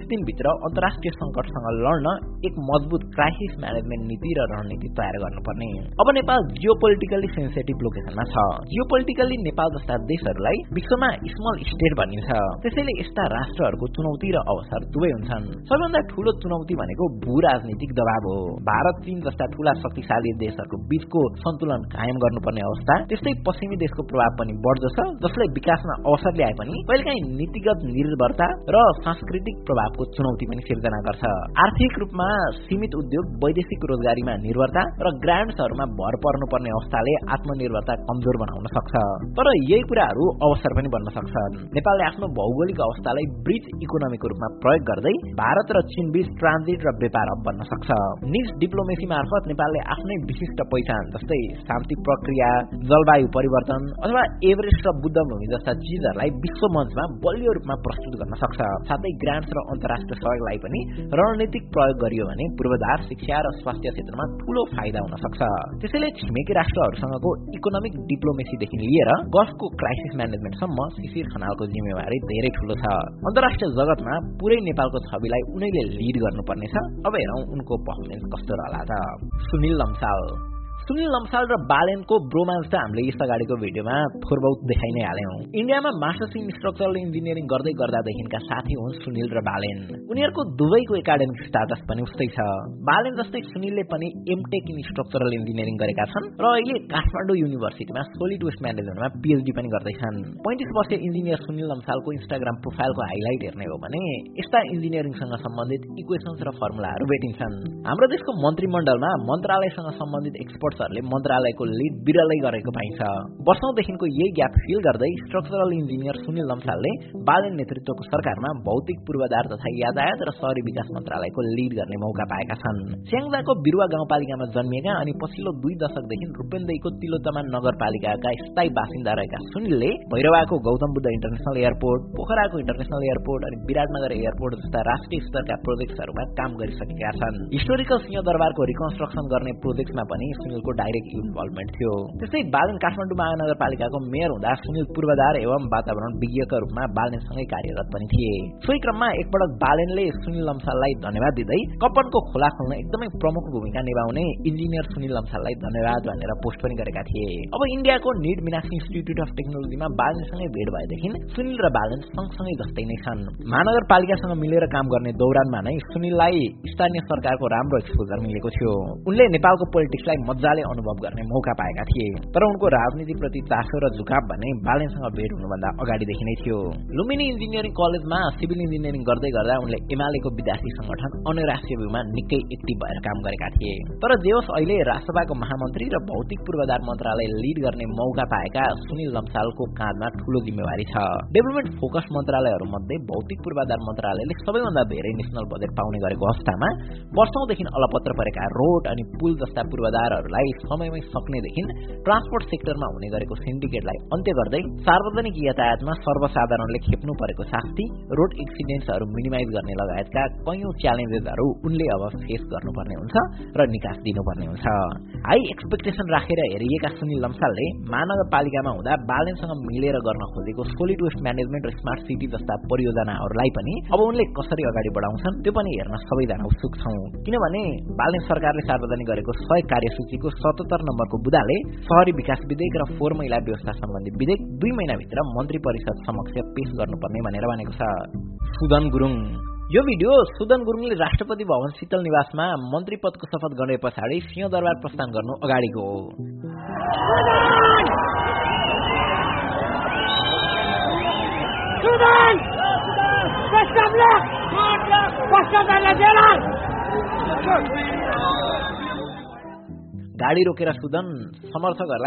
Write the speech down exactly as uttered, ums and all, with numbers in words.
दिनभित्र अन्तर्राष्ट्रिय सङ्कटसँग लड्न एक मजबुत क्राइसिस म्यानेजमेन्ट नीति र रणनीति तयार गर्नुपर्ने। अब नेपाल जियोपोलिटिकली सेन्सिटिभ लोकेसनमा छ। जियोपोलिटिकली नेपाल जस्ता देशहरूलाई विश्वमा स्मल स्टेट भनिन्छ। त्यसैले यस्ता राष्ट्रहरूको चुनौती र अवसर दुवै हुन्छन्। सबैभन्दा ठूलो चुनौती भनेको भू राजनीतिक दबाव हो। भारत, चीन जस्ता ठूला शक्तिशाली देशहरूको बीचको सन्तुलन कायम गर्नुपर्ने अवस्था, त्यस्तै पश्चिमी देशको प्रभाव पनि बढ्दो छ, जसले विकासमा अवसर ल्याए पनि कहिलेकाहीँ नीतिगत निर्भरता र सांस्कृतिक प्रभावको चुनौती पनि सिर्जना गर्छ। आर्थिक रूपमा सीमित उद्योग, वैदेशिक रोजगारीमा निर्भरता र ग्रान्ट्सहरूमा भर पर्नुपर्ने अवस्थाले आत्मनिर्भरता कमजोर बनाउन सक्छ। तर यही कुराहरू अवसर पनि बन्न सक्छन्। नेपालले आफ्नो भौगोलिक अवस्थालाई ब्रिज इकोनोमीको रूपमा प्रयोग गर्दै भारत र चीन बीच ट्रान्जिट र व्यापार हब बन्न सक्छ। निज डिप्लोमेसी मार्फत नेपालले आफ्नै विशिष्ट पहिचान जस्तै शान्ति प्रक्रिया, जलवायु परिवर्तन अथवा एभरेस्ट र बुद्धभूमि जस्ता चीजहरूलाई विश्व मञ्चमा बलियो रूपमा प्रस्तुत गर्न सक्छ। साथै ग्रान्ट्स र अन्तर्राष्ट्रिय सहयोगलाई पनि रणनीतिक प्रयोग गरियो भने पूर्वाधार, शिक्षा र स्वास्थ्य क्षेत्रमा ठूलो फाइदा हुन सक्छ। त्यसैले छिमेकी राष्ट्रहरूसँगको इकोनोमिक डिप्लोमेसीदेखि लिएर गल्फको क्राइसिस म्यानेजमेन्टसम्म शिशिर खनालको जिम्मेवारी धेरै ठूलो छ। अन्तर्राष्ट्रिय जगतमा पुरै नेपालको छविलाई उनैले लिड गर्नुपर्नेछ। अब हेरौं उनको पर्फर्मेन्स कस्तो रहला त। सुनिल लम्साल सुनिल लम्साल र बालेनको ब्रोमान्स त हामीले यस अगाडिको भिडियोमा थोरबहुत देखाइ नै हाल्यौं। इन्डियामा मास्टर्स इन स्ट्रक्चरल इन्जिनियरिङ गर्दै गर्दादेखिका साथी हुन् सुनिल र बालेन। उनीहरूको दुवैको एकाडेमिक स्टाटस पनि उस्तै छ। बालेन जस्तै सुनिलले पनि एमटेक इन स्ट्रक्चरल इन्जिनियरिङ गरेका छन् र अहिले काठमाडौँ युनिभर्सिटीमा सोलिड वेस्ट म्यानेजमेन्टमा पीएचडी पनि गर्दैछन्। पैंतीस वर्षीय इन्जिनियर सुनिल लम्सालको इन्स्टाग्राम प्रोफाइलको हाइलाइट हेर्ने हो भने यस्ता इन्जिनियरिङसँग सम्बन्धित इक्वेशन्स र फर्मुलाहरू भेटिन्छन्। हाम्रो देशको मन्त्रीमण्डलमा मन्त्रालयसँग सम्बन्धित एक्सपर्ट मन्त्रालयको लिड बिरलै गरेको पाइन्छ। वर्षौंदेखिको यही ग्याप फिल गर्दै स्ट्रक्चरल इन्जिनियर सुनिल लम्सालले बालेन नेतृत्वको सरकारमा भौतिक पूर्वाधार तथा यातायात र शहरी विकास मन्त्रालयको लिड गर्ने मौका पाएका छन्। स्याङ्जाको बिरुवा गाउँपालिकामा जन्मिएका अनि पछिल्लो दुई दशकदेखि रूपेन्देहीको तिलोत्तमा नगरपालिकाका स्थायी बासिन्दा रहेका सुनिलले भैरवाको Gautam Buddha international airport, पोखराको international airport अनि विराटनगर एयरपोर्ट जस्ता राष्ट्रिय स्तरका प्रोजेक्ट्सहरूमा काम गरिसकेका छन्। हिस्टोरिकल सिंहदरबारको रिकन्स्ट्रक्सन गर्ने प्रोजेक्टमा पनि सुनिलको डाइरेक्ट इन्भल्भमेन्ट थियो। त्यस्तै बालेन काठमाडौँ महानगरपालिकाको मेयर हुँदा सुनिल पूर्वाधार एवं वातावरण विज्ञका रूपमा बालेनसँगै कार्यरत पनि थिए। सोही क्रममा एकपटक बालेनले सुनिल लम्साललाई धन्यवाद दिँदै कपनको खोला खोल्न एकदमै प्रमुख भूमिका निभाउने इन्जिनियर सुनिल लम्साललाई धन्यवाद भनेर पोस्ट पनि गरेका थिए। अब इन्डियाको निड मीनाक्षी इन्स्टिट्युट अफ टेक्नोलोजीमा बालेनसँगै भेट भएदेखि सुनिल र बालेन सँगसँगै जस्तै नै छन्। महानगरपालिकासँग मिलेर काम गर्ने दौरानमा नै सुनिललाई स्थानीय सरकारको राम्रो एक्सपोजर मिलेको थियो। उनले नेपालको पोलिटिक्सलाई मजाले अनुभव गर्ने मौका पाएका थिए। तर उनको राजनीतिप्रति चासो र झुकाव भने बालेनसँग भेट हुनुभन्दा अगाडिदेखि नै थियो। लुम्बिनी इन्जिनियरिङ कलेजमा सिभिल इन्जिनियरिङ गर्दै गर्दा उनले एमालेको विद्यार्थी संगठन अनुराष्ट्रिय व्यूमा निकै एक्टिभ भएर काम गरेका थिए। तर जे होस् अहिले राष्ट्रसभाको महामन्त्री र भौतिक पूर्वाधार मन्त्रालय लिड गर्ने मौका पाएका सुनिल लम्सालको काँधमा ठूलो जिम्मेवारी छ। डेभलपमेन्ट फोकस मन्त्रालयहरूमध्ये भौतिक पूर्वाधार मन्त्रालयले सबैभन्दा धेरै नेशनल बजेट पाउने गरेको अवस्थामा वर्षौंदेखि अलपत्र परेका रोड अनि पुल जस्ता पूर्वाधारहरूलाई समयमै सक्नेदेखि ट्रान्सपोर्ट सेक्टरमा हुने गरेको सिन्डिकेटलाई अन्त्य गर्दै सार्वजनिक यातायातमा सर्वसाधारणले खेप्नु परेको शास्ति, रोड एक्सिडेन्ट्सहरू मिनिमाइज गर्ने लगायतका कैयौं च्यालेन्जेसहरू उनले अब फेस गर्नुपर्ने हुन्छ र निकास दिनुपर्ने हुन्छ। हाई एक्सपेक्टेसन राखेर हेरिएका सुनिल लम्सालले महानगरपालिकामा हुँदा बालेनसँग मिलेर गर्न खोजेको सोलिड वेस्ट म्यानेजमेन्ट र स्मार्ट सिटी जस्ता परियोजनाहरूलाई पनि अब उनले कसरी अगाडि बढाउँछन् त्यो पनि हेर्न सबैजना उत्सुक छौं। किनभने बालेन सरकारले सार्वजनिक गरेको सय कार्यसूचीको सतहत्तर नम्बरको बुदाले शहरी विकास विधेयक र फोहोर मैला व्यवस्था सम्बन्धी विधेयक दुई महिनाभित्र मन्त्री परिषद समक्ष पेश गर्नुपर्ने भनेर भनेको छ। सुदन गुरुङ यो भिडियो सुदन गुरुङले राष्ट्रपति भवन शीतल निवासमा मन्त्री पदको शपथ गर्ने पछाडि सिंहदरबार प्रस्थान गर्नु अगाडिको हो। गाडी रोकेर सुदन समर्थकहरूलाई